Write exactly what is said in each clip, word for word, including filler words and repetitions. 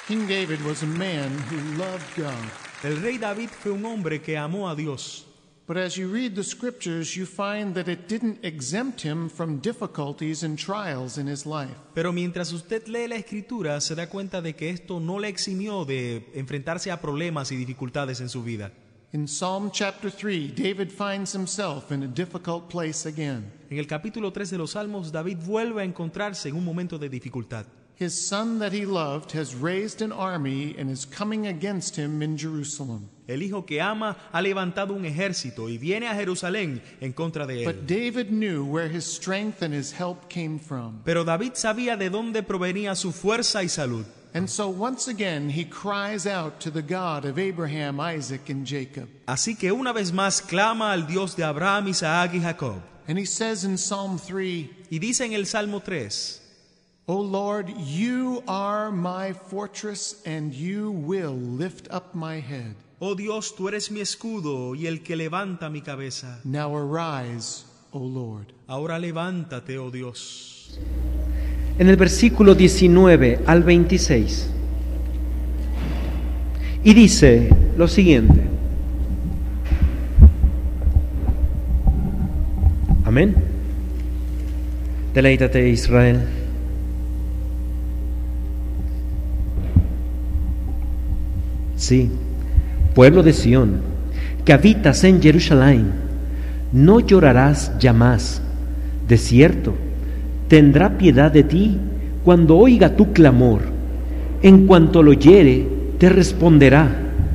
King David was a man who loved God. El rey David fue un hombre que amó a Dios. But as you read the scriptures, you find that it didn't exempt him from difficulties and trials in his life. Pero mientras usted lee la escritura, se da cuenta de que esto no le eximió de enfrentarse a problemas y dificultades en su vida. In Psalm chapter three, David finds himself in a difficult place again. En el capítulo tres de los Salmos, David vuelve a encontrarse en un momento de dificultad. His son that he loved has raised an army and is coming against him in Jerusalem. El hijo que ama ha levantado un ejército y viene a Jerusalén en contra de él. But David knew where his strength and his help came from. Pero David sabía de dónde provenía su fuerza y salud. And so once again he cries out to the God of Abraham, Isaac, and Jacob. Así que una vez más clama al Dios de Abraham, Isaac y Jacob. And he says in Psalm three, Y dice en el Salmo tres, O Lord, you are my fortress and you will lift up my head. Oh Dios, tú eres mi escudo y el que levanta mi cabeza. Now arise, O Lord. Ahora levántate, oh Dios. En el versículo diecinueve al veintiséis. Y dice lo siguiente. Amén. Deleítate, Israel. Sí, pueblo de Sión, que habitas en Jerusalén, no llorarás ya más. De cierto, tendrá piedad de ti cuando oiga tu clamor. En cuanto lo oyere, te responderá.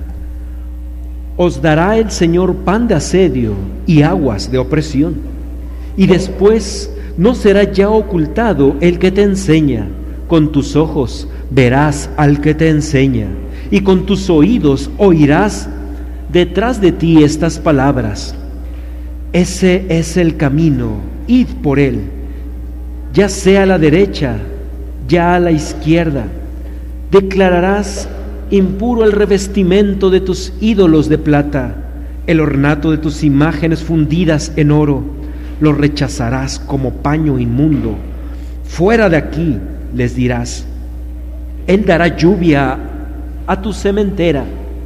Os dará el Señor pan de asedio y aguas de opresión. Y después no será ya ocultado el que te enseña. Con tus ojos verás al que te enseña, y con tus oídos oirás detrás de ti estas palabras. Ese es el camino, id por él, ya sea a la derecha, ya a la izquierda. Declararás impuro el revestimiento de tus ídolos de plata, el ornato de tus imágenes fundidas en oro, lo rechazarás como paño inmundo. Fuera de aquí, les dirás. Él dará lluvia a tu sementera,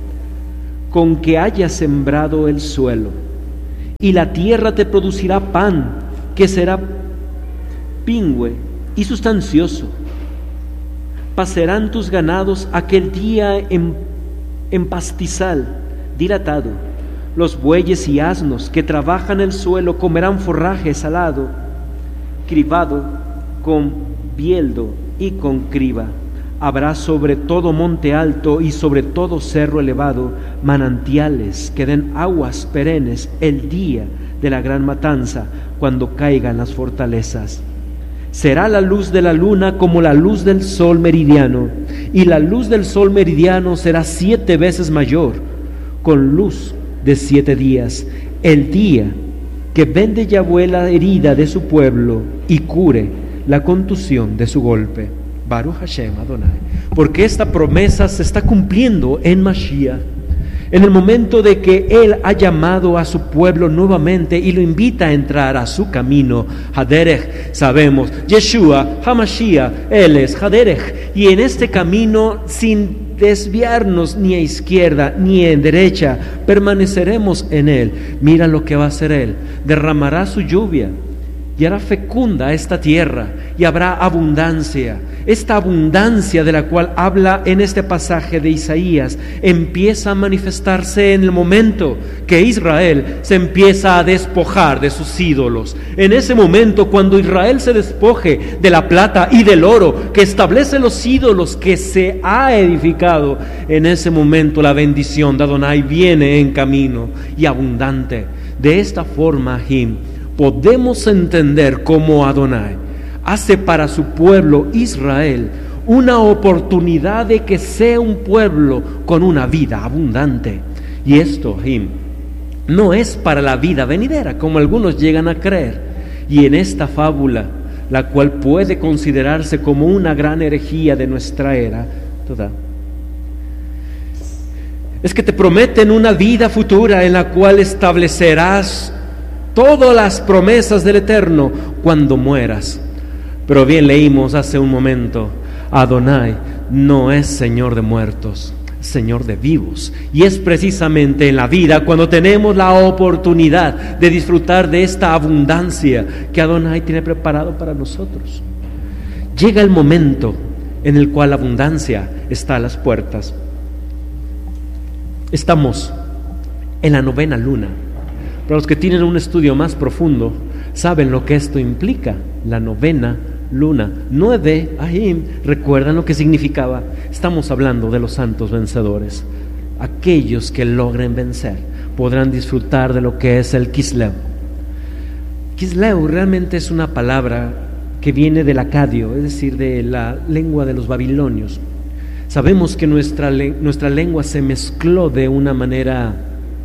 con que hayas sembrado el suelo, y la tierra te producirá pan, que será pingüe y sustancioso. Pasarán tus ganados aquel día en, en pastizal dilatado. Los bueyes y asnos que trabajan el suelo comerán forraje salado, cribado con bieldo y con criba. Habrá sobre todo monte alto y sobre todo cerro elevado manantiales que den aguas perennes el día de la gran matanza, cuando caigan las fortalezas. Será la luz de la luna como la luz del sol meridiano, y la luz del sol meridiano será siete veces mayor, con luz de siete días, el día que vende Yahweh la herida de su pueblo y cure la contusión de su golpe. Baruch Hashem Adonai. Porque esta promesa se está cumpliendo en Mashiach, en el momento de que Él ha llamado a su pueblo nuevamente y lo invita a entrar a su camino. Haderech, sabemos, Yeshua, Hamashiach, Él es Haderech, y en este camino, sin desviarnos ni a izquierda ni a derecha, permaneceremos en Él. Mira lo que va a hacer Él: derramará su lluvia y hará fecunda esta tierra, y habrá abundancia. Esta abundancia de la cual habla en este pasaje de Isaías empieza a manifestarse en el momento que Israel se empieza a despojar de sus ídolos. En ese momento, cuando Israel se despoje de la plata y del oro que establece los ídolos que se ha edificado, en ese momento la bendición de Adonai viene en camino y abundante. De esta forma, Jim, podemos entender cómo Adonai hace para su pueblo Israel una oportunidad de que sea un pueblo con una vida abundante. Y esto, Jim, no es para la vida venidera, como algunos llegan a creer. Y en esta fábula, la cual puede considerarse como una gran herejía de nuestra era, toda, es que te prometen una vida futura en la cual establecerás todas las promesas del Eterno cuando mueras. Pero bien leímos hace un momento, Adonai no es Señor de muertos, Señor de vivos. Y es precisamente en la vida cuando tenemos la oportunidad de disfrutar de esta abundancia que Adonai tiene preparado para nosotros. Llega el momento en el cual la abundancia está a las puertas. Estamos en la novena luna. Para los que tienen un estudio más profundo, saben lo que esto implica, la novena luna. Nueve, ahim, ¿recuerdan lo que significaba? Estamos hablando de los santos vencedores. Aquellos que logren vencer podrán disfrutar de lo que es el Kisleu. Kisleu realmente es una palabra que viene del acadio, es decir, de la lengua de los babilonios. Sabemos que nuestra, nuestra lengua se mezcló de una manera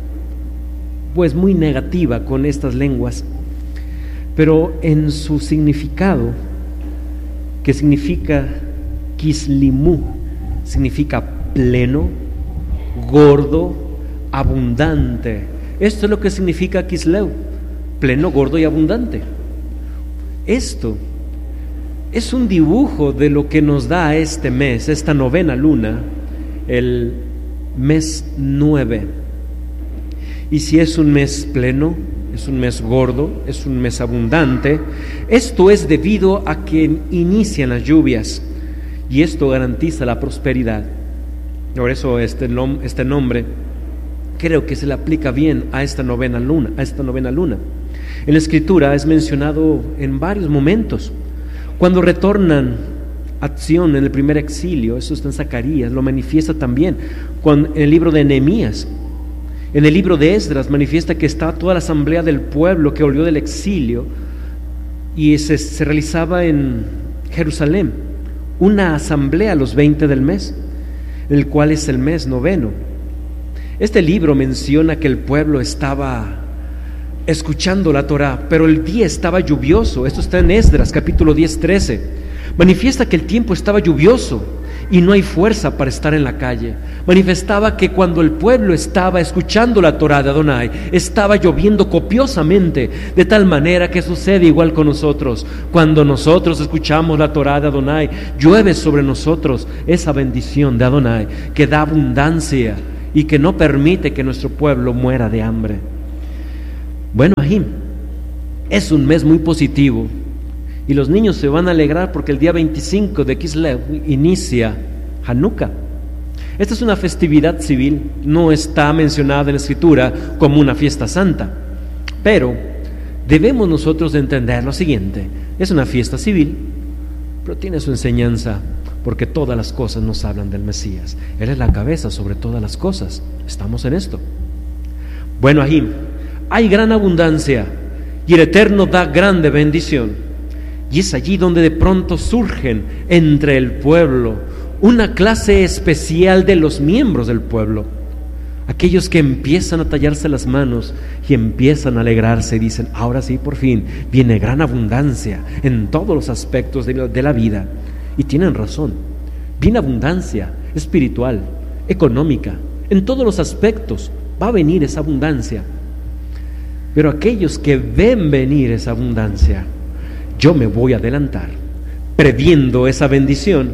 pues muy negativa con estas lenguas, pero en su significado, que significa Kislimu, significa pleno, gordo, abundante. Esto es lo que significa Kisleu, pleno, gordo y abundante. Esto es un dibujo de lo que nos da este mes, esta novena luna, el mes nueve. Y si es un mes pleno, es un mes gordo, es un mes abundante, esto es debido a que inician las lluvias y esto garantiza la prosperidad. Por eso este, nom- este nombre creo que se le aplica bien a esta novena luna, a esta novena luna. En la Escritura es mencionado en varios momentos. Cuando retornan a Sion en el primer exilio, eso está en Zacarías, lo manifiesta también con, en el libro de Nehemías. En el libro de Esdras manifiesta que estaba toda la asamblea del pueblo que volvió del exilio y se, se realizaba en Jerusalén una asamblea a los veinte del mes, el cual es el mes noveno. Este libro menciona que el pueblo estaba escuchando la Torá, pero el día estaba lluvioso. Esto está en Esdras capítulo diez, trece. Manifiesta que el tiempo estaba lluvioso y no hay fuerza para estar en la calle. Manifestaba que cuando el pueblo estaba escuchando la Torá de Adonai, estaba lloviendo copiosamente, de tal manera que sucede igual con nosotros. Cuando nosotros escuchamos la Torá de Adonai, llueve sobre nosotros esa bendición de Adonai que da abundancia y que no permite que nuestro pueblo muera de hambre. Bueno, ahí es un mes muy positivo. Y los niños se van a alegrar porque el día veinticinco de Kislev inicia Hanukkah. Esta es una festividad civil, no está mencionada en la Escritura como una fiesta santa, pero debemos nosotros entender lo siguiente: es una fiesta civil, pero tiene su enseñanza, porque todas las cosas nos hablan del Mesías. Él es la cabeza sobre todas las cosas. Estamos en esto. Bueno, ahí hay gran abundancia y el Eterno da grande bendición. Y es allí donde de pronto surgen entre el pueblo una clase especial de los miembros del pueblo, aquellos que empiezan a tallarse las manos y empiezan a alegrarse y dicen: ahora sí, por fin viene gran abundancia en todos los aspectos de la, de la vida. Y tienen razón, viene abundancia espiritual, económica, en todos los aspectos va a venir esa abundancia. Pero aquellos que ven venir esa abundancia, yo me voy a adelantar, previendo esa bendición,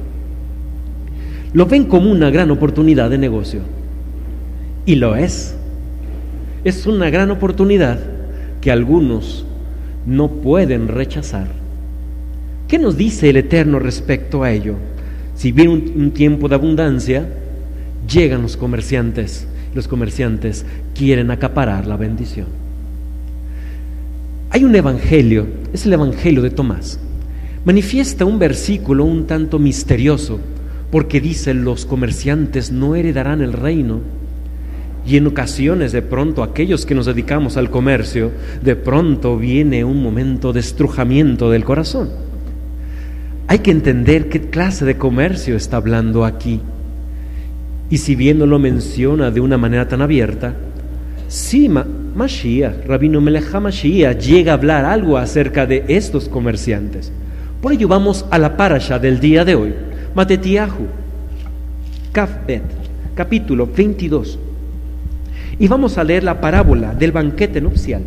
lo ven como una gran oportunidad de negocio. Y lo es. Es una gran oportunidad que algunos no pueden rechazar. ¿Qué nos dice el Eterno respecto a ello? Si viene un, un tiempo de abundancia, llegan los comerciantes. Los comerciantes quieren acaparar la bendición. Hay un evangelio, es el evangelio de Tomás. Manifiesta un versículo un tanto misterioso, porque dice: los comerciantes no heredarán el reino. Y en ocasiones, de pronto, aquellos que nos dedicamos al comercio, de pronto viene un momento de estrujamiento del corazón. Hay que entender qué clase de comercio está hablando aquí. Y si bien no lo menciona de una manera tan abierta, sí, ma Mashiach, Rabino Melech HaMashiach, llega a hablar algo acerca de estos comerciantes. Por ello vamos a la parasha del día de hoy, Matetiahu, Kaf Bet, capítulo veintidós. Y vamos a leer la parábola del banquete nupcial.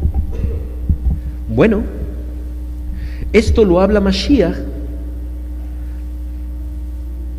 Bueno, esto lo habla Mashiach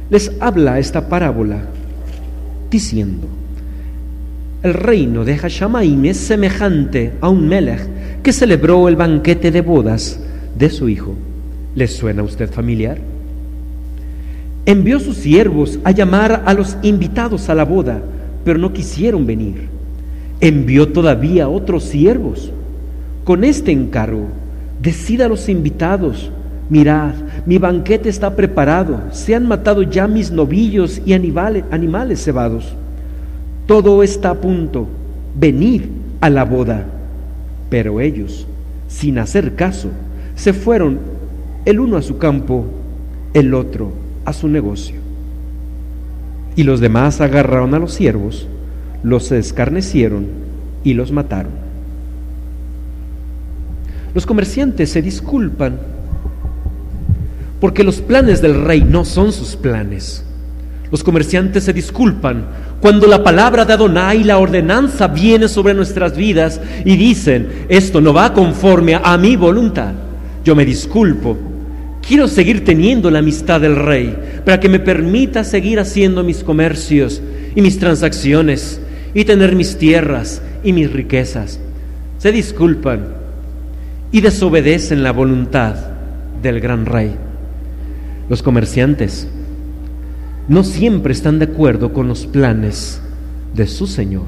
les habla esta parábola diciendo: el reino de Hashamaim es semejante a un melech que celebró el banquete de bodas de su hijo. ¿Les suena a usted familiar? Envió sus siervos a llamar a los invitados a la boda, pero no quisieron venir. Envió todavía otros siervos con este encargo: decid a los invitados, mirad, mi banquete está preparado, se han matado ya mis novillos y animales, animales cebados. Todo está a punto, venid a la boda. Pero ellos, sin hacer caso, se fueron, el uno a su campo, el otro a su negocio. Y los demás agarraron a los siervos, los escarnecieron y los mataron. Los comerciantes se disculpan porque los planes del rey no son sus planes. Los comerciantes se disculpan cuando la palabra de Adonai, la ordenanza, viene sobre nuestras vidas y dicen: esto no va conforme a mi voluntad. Yo me disculpo. Quiero seguir teniendo la amistad del rey para que me permita seguir haciendo mis comercios y mis transacciones y tener mis tierras y mis riquezas. Se disculpan y desobedecen la voluntad del gran rey. Los comerciantes no siempre están de acuerdo con los planes de su Señor.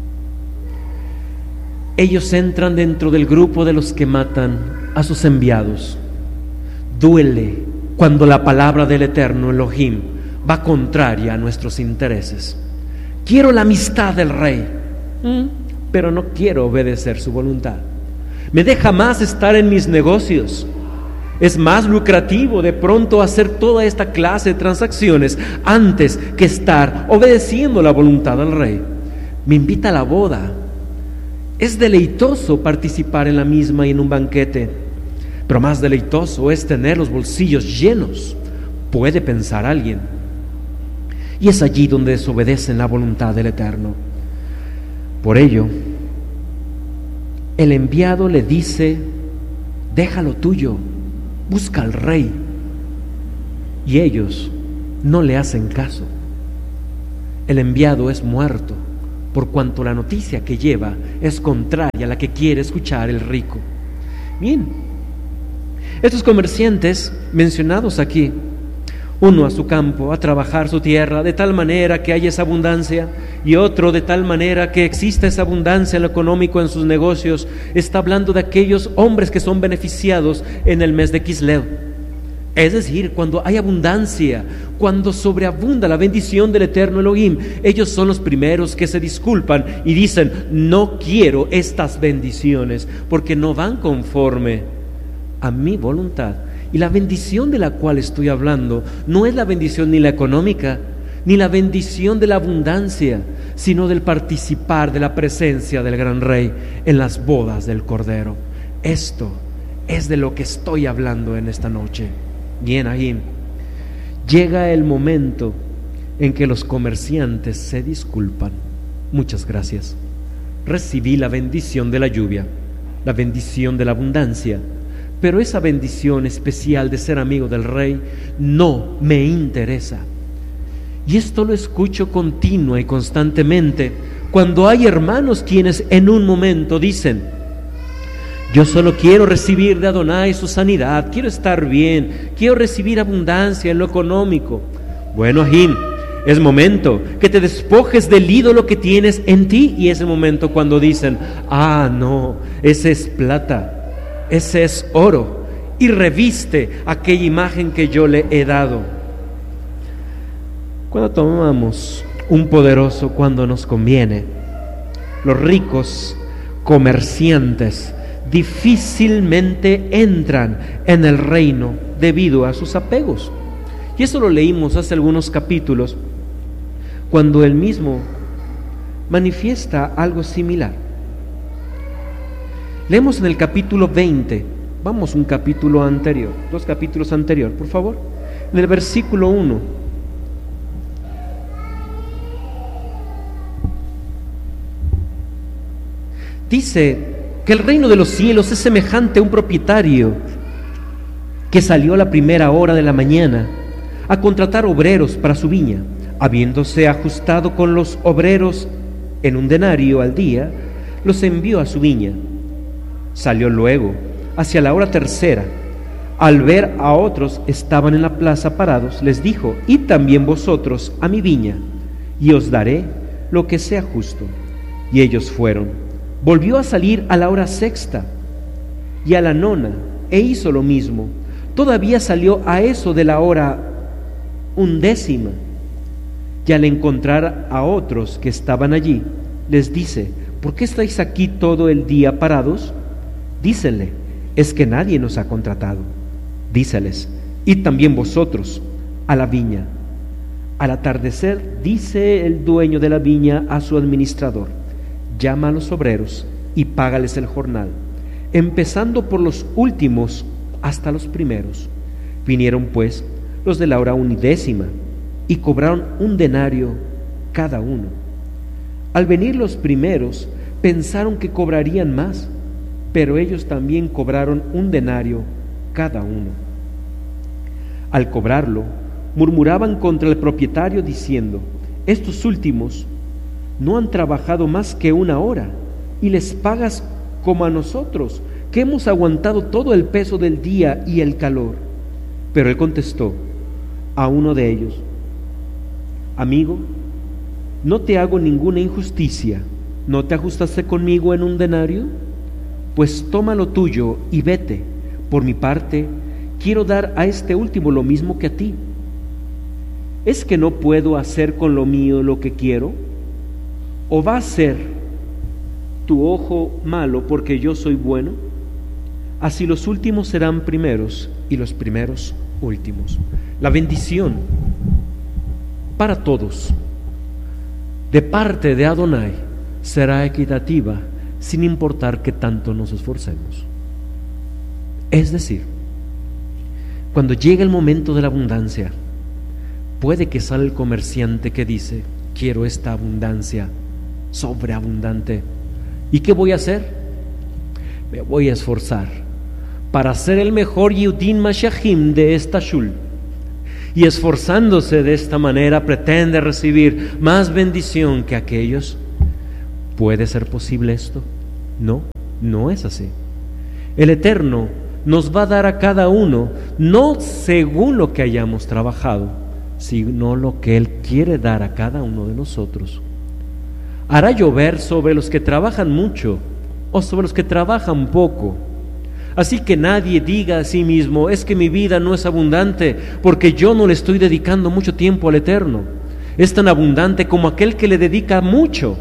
Ellos entran dentro del grupo de los que matan a sus enviados. Duele cuando la palabra del eterno Elohim va contraria a nuestros intereses. Quiero la amistad del rey, pero no quiero obedecer su voluntad. Me deja más estar en mis negocios. Es más lucrativo de pronto hacer toda esta clase de transacciones antes que estar obedeciendo la voluntad del rey. Me invita a la boda. Es deleitoso participar en la misma y en un banquete, pero más deleitoso es tener los bolsillos llenos, puede pensar alguien. Y es allí donde desobedecen la voluntad del Eterno. Por ello, el enviado le dice: deja lo tuyo, busca al rey. Y ellos no le hacen caso. El enviado es muerto, por cuanto la noticia que lleva es contraria a la que quiere escuchar el rico. Bien, estos comerciantes mencionados aquí, uno a su campo, a trabajar su tierra, de tal manera que haya esa abundancia, y otro de tal manera que exista esa abundancia en lo económico en sus negocios, está hablando de aquellos hombres que son beneficiados en el mes de Kislev. Es decir, cuando hay abundancia, cuando sobreabunda la bendición del eterno Elohim, ellos son los primeros que se disculpan y dicen: no quiero estas bendiciones porque no van conforme a mi voluntad. Y la bendición de la cual estoy hablando no es la bendición ni la económica, ni la bendición de la abundancia, sino del participar de la presencia del gran rey en las bodas del Cordero. Esto es de lo que estoy hablando en esta noche. Bien, ahí llega el momento en que los comerciantes se disculpan. Muchas gracias. Recibí la bendición de la lluvia, la bendición de la abundancia, pero esa bendición especial de ser amigo del rey no me interesa. Y esto lo escucho continua y constantemente cuando hay hermanos quienes en un momento dicen: yo solo quiero recibir de Adonai su sanidad, quiero estar bien, quiero recibir abundancia en lo económico. Bueno, Ahim, es momento que te despojes del ídolo que tienes en ti. Y es el momento cuando dicen: ah, no, ese es plata, ese es oro, y reviste aquella imagen que yo le he dado. Cuando tomamos un poderoso cuando nos conviene, los ricos comerciantes difícilmente entran en el reino debido a sus apegos. Y eso lo leímos hace algunos capítulos, cuando él mismo manifiesta algo similar. Leemos en el capítulo veinte, vamos un capítulo anterior, dos capítulos anterior, por favor, en el versículo uno. Dice que el reino de los cielos es semejante a un propietario que salió a la primera hora de la mañana a contratar obreros para su viña. Habiéndose ajustado con los obreros en un denario al día, los envió a su viña. Salió luego, hacia la hora tercera. Al ver a otros estaban en la plaza parados, les dijo: id también vosotros a mi viña, y os daré lo que sea justo. Y ellos fueron. Volvió a salir a la hora sexta y a la nona, e hizo lo mismo. Todavía salió a eso de la hora undécima. Y al encontrar a otros que estaban allí, les dice: ¿por qué estáis aquí todo el día parados? Dícenle: es que nadie nos ha contratado. Díceles: id también vosotros a la viña. Al atardecer, dice el dueño de la viña a su administrador: llama a los obreros y págales el jornal, empezando por los últimos hasta los primeros. Vinieron pues los de la hora undécima y cobraron un denario cada uno. Al venir los primeros, pensaron que cobrarían más, pero ellos también cobraron un denario cada uno. Al cobrarlo, murmuraban contra el propietario diciendo: estos últimos no han trabajado más que una hora, y les pagas como a nosotros, que hemos aguantado todo el peso del día y el calor. Pero él contestó a uno de ellos: amigo, no te hago ninguna injusticia. ¿No te ajustaste conmigo en un denario? Pues toma lo tuyo y vete. Por mi parte, quiero dar a este último lo mismo que a ti. ¿Es que no puedo hacer con lo mío lo que quiero? ¿O va a ser tu ojo malo porque yo soy bueno? Así los últimos serán primeros y los primeros últimos. La bendición para todos de parte de Adonai será equitativa, sin importar que tanto nos esforcemos. Es decir, cuando llegue el momento de la abundancia, puede que salga el comerciante que dice: quiero esta abundancia sobreabundante. ¿Y qué voy a hacer? Me voy a esforzar para ser el mejor Yehudim Mashiachim de esta shul. Y esforzándose de esta manera pretende recibir más bendición que aquellos. ¿Puede ser posible esto? No, no es así. El Eterno nos va a dar a cada uno no según lo que hayamos trabajado, sino lo que Él quiere dar a cada uno de nosotros. Hará llover sobre los que trabajan mucho o sobre los que trabajan poco. Así que nadie diga a sí mismo: es que mi vida no es abundante porque yo no le estoy dedicando mucho tiempo al Eterno. Es tan abundante como aquel que le dedica mucho.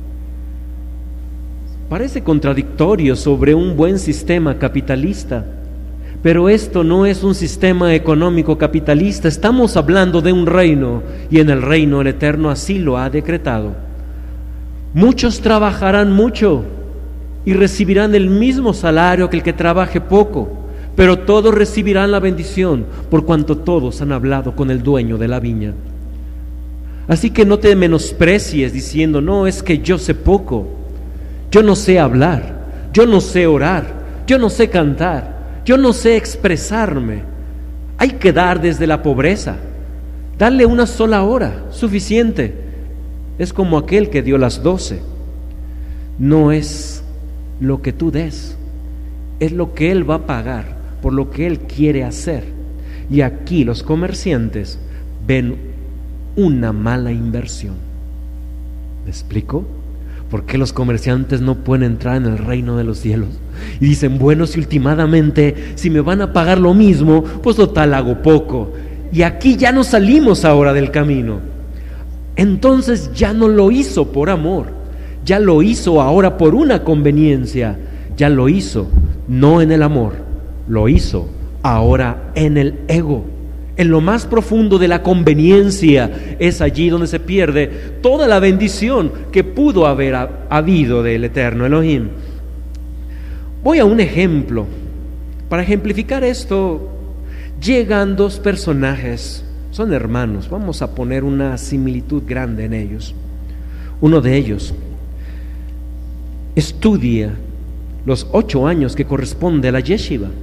Parece contradictorio sobre un buen sistema capitalista, pero esto no es un sistema económico capitalista. Estamos hablando de un reino, y en el reino el Eterno así lo ha decretado. Muchos trabajarán mucho y recibirán el mismo salario que el que trabaje poco, pero todos recibirán la bendición, por cuanto todos han hablado con el dueño de la viña. Así que no te menosprecies diciendo: no, es que yo sé poco, yo no sé hablar, yo no sé orar, yo no sé cantar, yo no sé expresarme. Hay que dar desde la pobreza. Darle una sola hora, suficiente. Es como aquel que dio las doce. No es lo que tú des, es lo que Él va a pagar por lo que Él quiere hacer. Y aquí los comerciantes ven una mala inversión. ¿Me explico? ¿Por qué los comerciantes no pueden entrar en el reino de los cielos? Y dicen: bueno, si últimamente, si me van a pagar lo mismo, pues total hago poco. Y aquí ya no salimos ahora del camino. Entonces ya no lo hizo por amor, ya lo hizo ahora por una conveniencia. Ya lo hizo no en el amor, lo hizo ahora en el ego. En lo más profundo de la conveniencia es allí donde se pierde toda la bendición que pudo haber habido del Eterno Elohim. Voy a un ejemplo. Para ejemplificar esto, llegan dos personajes, son hermanos, vamos a poner una similitud grande en ellos. Uno de ellos estudia los ocho años que corresponde a la yeshiva,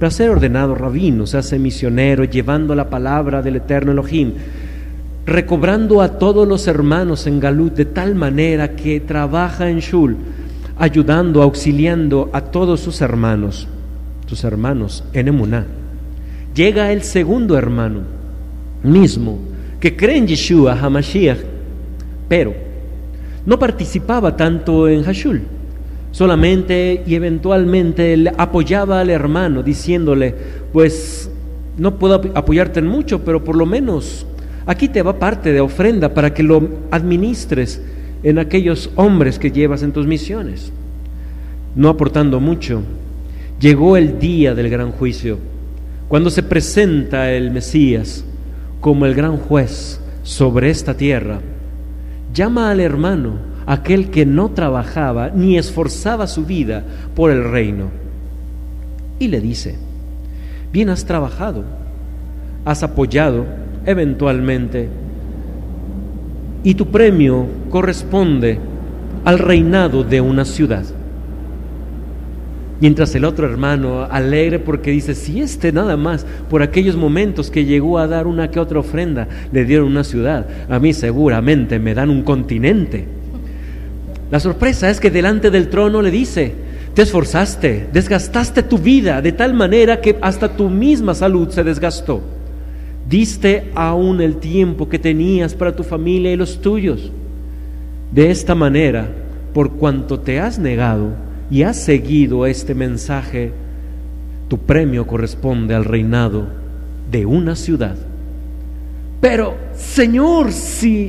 Tras ser ordenado rabino, se hace misionero, llevando la palabra del eterno Elohim, recobrando a todos los hermanos en Galut, de tal manera que trabaja en Shul, ayudando, auxiliando a todos sus hermanos, sus hermanos en Emuná. Llega el segundo hermano mismo, que cree en Yeshua HaMashiach, pero no participaba tanto en Hashul, solamente y eventualmente le apoyaba al hermano, diciéndole, pues no puedo apoyarte en mucho, pero por lo menos aquí te va parte de ofrenda para que lo administres en aquellos hombres que llevas en tus misiones. No aportando mucho, llegó el día del gran juicio, cuando se presenta el Mesías como el gran juez sobre esta tierra. Llama al hermano, aquel que no trabajaba ni esforzaba su vida por el reino, y le dice: bien has trabajado, has apoyado eventualmente, y tu premio corresponde al reinado de una ciudad. Mientras el otro hermano, alegre porque dice, si este nada más por aquellos momentos que llegó a dar una que otra ofrenda le dieron una ciudad, a mí seguramente me dan un continente. La sorpresa es que delante del trono le dice: te esforzaste, desgastaste tu vida de tal manera que hasta tu misma salud se desgastó. Diste aún el tiempo que tenías para tu familia y los tuyos. De esta manera, por cuanto te has negado y has seguido este mensaje, tu premio corresponde al reinado de una ciudad. Pero, Señor, si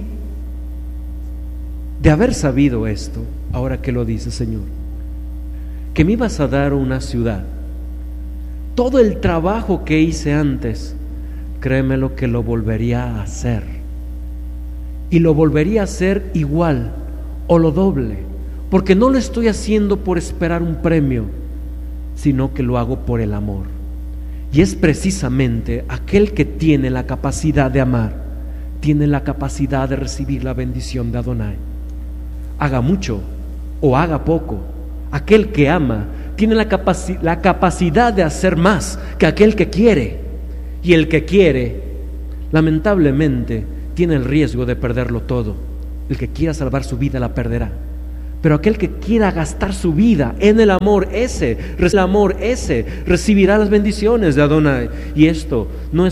de haber sabido esto, ahora que lo dice, Señor, que me ibas a dar una ciudad, todo el trabajo que hice antes, créemelo que lo volvería a hacer, y lo volvería a hacer igual o lo doble, porque no lo estoy haciendo por esperar un premio, sino que lo hago por el amor. Y es precisamente aquel que tiene la capacidad de amar, tiene la capacidad de recibir la bendición de Adonai. Haga mucho o haga poco, aquel que ama tiene la, capaci- la capacidad de hacer más que aquel que quiere, y el que quiere lamentablemente tiene el riesgo de perderlo todo. El que quiera salvar su vida la perderá, pero aquel que quiera gastar su vida en el amor, ese, el amor ese recibirá las bendiciones de Adonai. Y esto no es